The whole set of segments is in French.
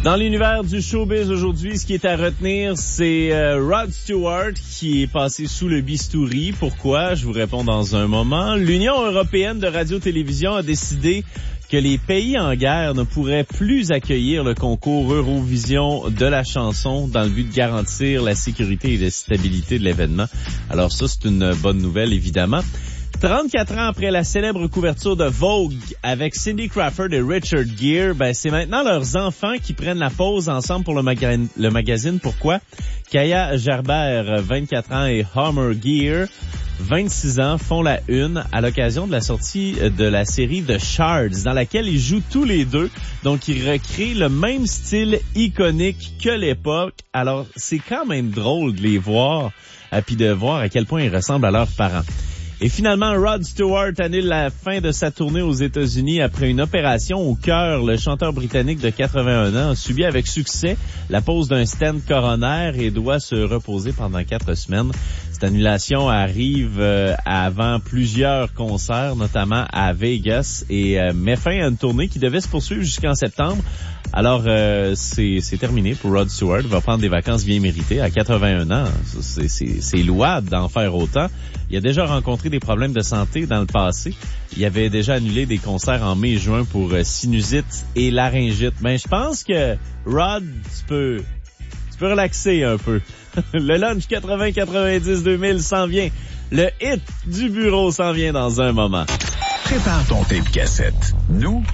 Dans l'univers du showbiz aujourd'hui, ce qui est à retenir, c'est Rod Stewart qui est passé sous le bistouri. Pourquoi? Je vous réponds dans un moment. L'Union européenne de radio-télévision a décidé que les pays en guerre ne pourraient plus accueillir le concours Eurovision de la chanson dans le but de garantir la sécurité et la stabilité de l'événement. Alors ça, c'est une bonne nouvelle, évidemment. 34 ans après la célèbre couverture de Vogue avec Cindy Crawford et Richard Gere, c'est maintenant leurs enfants qui prennent la pause ensemble pour le magazine. Pourquoi? Kaya Gerber, 24 ans, et Homer Gere, 26 ans, font la une à l'occasion de la sortie de la série The Shards, dans laquelle ils jouent tous les deux. Donc, ils recréent le même style iconique que l'époque. Alors, c'est quand même drôle de les voir, puis de voir à quel point ils ressemblent à leurs parents. Et finalement, Rod Stewart annule la fin de sa tournée aux États-Unis après une opération au cœur. Le chanteur britannique de 81 ans a subi avec succès la pose d'un stent coronaire et doit se reposer pendant 4 semaines. Cette annulation arrive avant plusieurs concerts, notamment à Vegas, et met fin à une tournée qui devait se poursuivre jusqu'en septembre. Alors, c'est terminé pour Rod Stewart. Il va prendre des vacances bien méritées à 81 ans. C'est louable d'en faire autant. Il a déjà rencontré des problèmes de santé dans le passé. Il avait déjà annulé des concerts en mai et juin pour sinusite et laryngite. Je pense que Rod, tu peux relaxer un peu. Le lunch 80-90-2000 s'en vient. Le hit du bureau s'en vient dans un moment. Prépare ton tape cassette. Nous,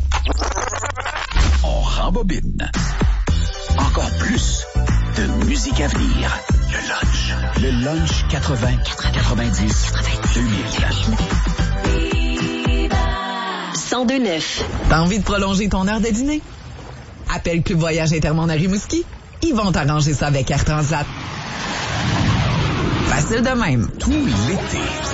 on rembobine. Encore plus de musique à venir. Le lunch 80-90-2000. 102.9. T'as envie de prolonger ton heure de dîner? Appelle Club Voyage Intermont à Rimouski. Ils vont t'arranger ça avec Air Transat. Facile de même. Tout l'été,